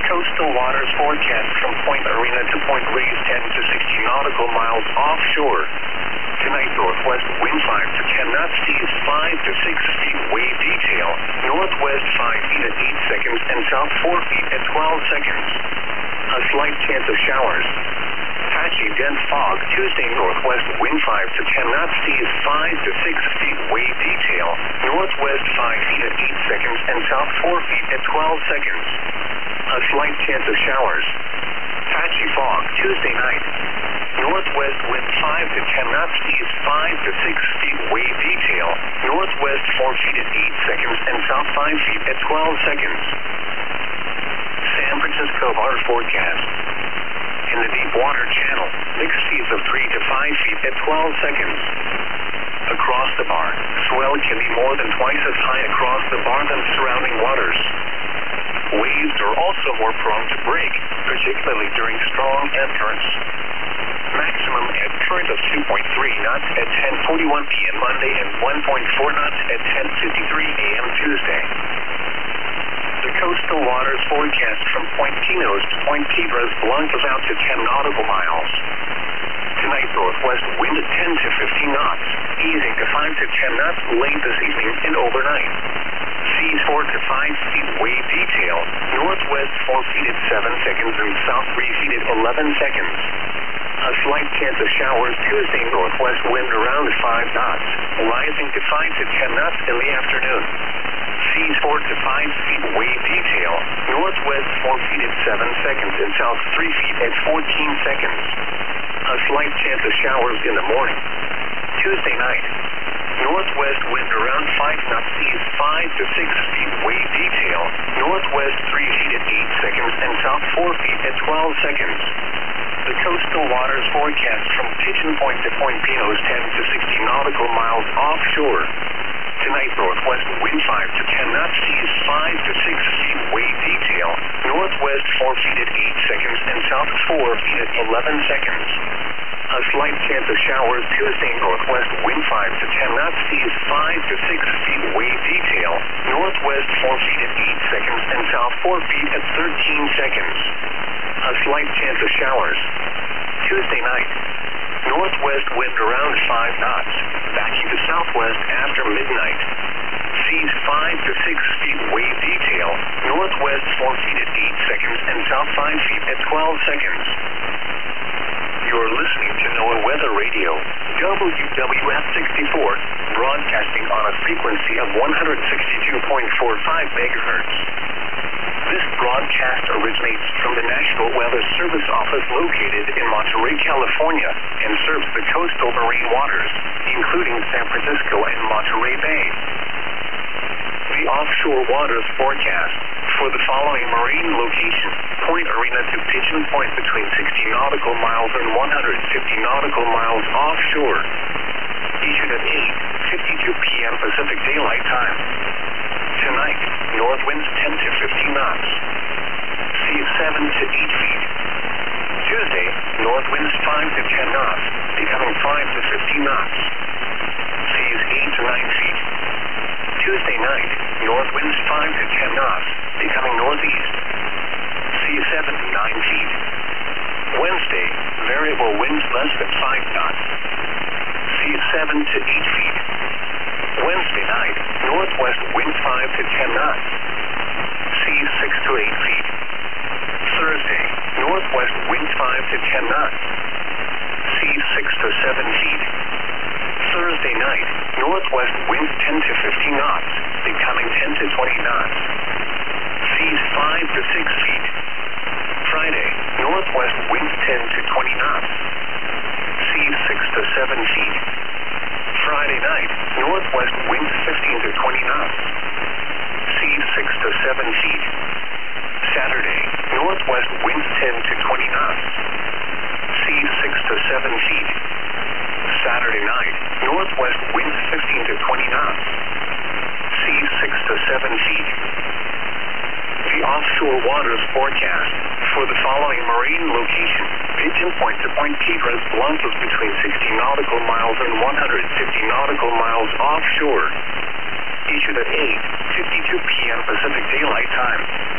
Coastal waters forecast from Point Arena to Point Reyes 10 to 60 nautical miles offshore. Tonight, northwest wind 5 to 10 knots, seas 5 to 6 feet, wave detail. Northwest 5 feet at 8 seconds and south 4 feet at 12 seconds. A slight chance of showers. Patchy dense fog. Tuesday, northwest wind 5 to 10 knots, seas 5 to 6 feet, wave detail. Northwest 5 feet at 8 seconds and south 4 feet at 12 seconds. A slight chance of showers. Patchy fog. Tuesday night. Northwest wind 5 to 10 knots, seas 5 to 6 feet, wave detail. Northwest 4 feet at 8 seconds and south 5 feet at 12 seconds. San Francisco water forecast. In the deep water channel, mixed seas of 3 to 5 feet at 12 seconds. Across the bar, swell can be more than twice as high across the bar than surrounding waters. Waves are also more prone to break, particularly during strong ebb currents. Maximum ebb current of 2.3 knots at 10:41 p.m. Monday and 1.4 knots at 10:53 a.m. Tuesday. The coastal waters forecast from Point Pinos to Point Piedras Blancas out to 10 nautical miles. Tonight, northwest wind at 10 to 15 knots, easing to 5 to 10 knots late this evening and overnight. Seas 4 to 5 feet, wave detail. Northwest 4 feet at 7 seconds and south 3 feet at 11 seconds. A slight chance of showers. Tuesday, northwest wind around 5 knots, rising to 5 to 10 knots in the afternoon. Seas 4 to 5 feet, wave detail. Northwest 4 feet at 7 seconds and south 3 feet at 14 seconds. A slight chance of showers in the morning. Tuesday night. Northwest wind around 5 knots, seas 5 to 6 feet, wave detail. Northwest 3 feet at 8 seconds and south 4 feet at 12 seconds. The coastal waters forecast from Pigeon Point to Point Pinos 10 to 60 nautical miles offshore. Tonight, northwest wind 5 to 10 knots, seas 5 to 6 feet, wave detail. Northwest 4 feet at 8 seconds and south 4 feet at 11 seconds. A slight chance of showers. Tuesday, northwest wind 5 to 10 knots, seas 5 to 6 feet, wave detail. Northwest 4 feet at 8 seconds and south 4 feet at 13 seconds. A slight chance of showers. Tuesday night. Northwest wind around 5 knots, backing to southwest after midnight. Seas 5 to 6 feet, wave detail. Northwest 4 feet at 8 seconds and south 5 feet at 12 seconds. You're listening to NOAA Weather Radio, WWF 64, broadcasting on a frequency of 162.45 megahertz. This broadcast originates from the National Weather Service Office located in Monterey, California, and serves the coastal marine waters, including San Francisco and Monterey Bay. The offshore waters forecast for the following marine location: Point Arena to Pigeon Point between 60 nautical miles and 150 nautical miles offshore. Issued at 8:52 p.m. Pacific Daylight Time. Tonight, north winds 10 to 15 knots. Seas 7 to 8 feet. Tuesday, north winds 5 to 10 knots, becoming 5 to 15 knots. Seas 8 to 9 feet. Tuesday night, north winds 5 to 10 knots, becoming northeast. Seas 7 to 9 feet. Wednesday, variable winds less than 5 knots. Seas 7 to 8 feet. Wednesday night, northwest wind 5 to 10 knots. Seas 6 to 8 feet. Thursday, northwest wind 5 to 10 knots. Seas 6 to 7 feet. Thursday night, northwest wind 10 to 15 knots, becoming 10 to 20 knots. Seas 5 to 6 feet. Friday, northwest wind 10 to 20 knots. Seas 6 to 7 feet. Friday night, northwest wind 15 to 20 knots. Seas 6 to 7 feet. Saturday, northwest wind 10 to 20 knots. Seas 6 to 7 feet. Saturday night, northwest wind 15 to 20 knots. Seas 6 to 7 feet. The offshore waters forecast for the following marine location: Pigeon Point to Point Piedras Blancas between 60 nautical miles and 150 nautical miles offshore. Issued at 8:52 p.m. Pacific Daylight Time.